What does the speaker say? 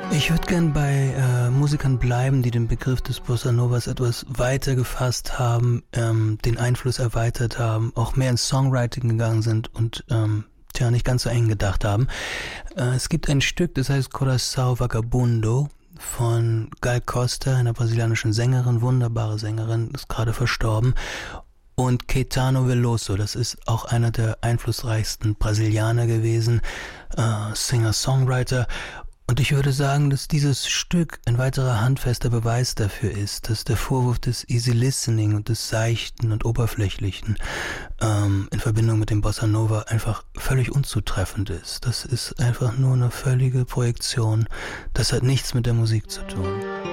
Ich würde gern bei Musikern bleiben, die den Begriff des Bossa Novas etwas weiter gefasst haben, den Einfluss erweitert haben, auch mehr ins Songwriting gegangen sind und nicht ganz so eng gedacht haben. Es gibt ein Stück, das heißt Coração Vagabundo von Gal Costa, einer brasilianischen Sängerin, wunderbare Sängerin, ist gerade verstorben. Und Caetano Veloso, das ist auch einer der einflussreichsten Brasilianer gewesen, Singer-Songwriter. Und ich würde sagen, dass dieses Stück ein weiterer handfester Beweis dafür ist, dass der Vorwurf des Easy Listening und des Seichten und Oberflächlichen in Verbindung mit dem Bossa Nova einfach völlig unzutreffend ist. Das ist einfach nur eine völlige Projektion. Das hat nichts mit der Musik zu tun.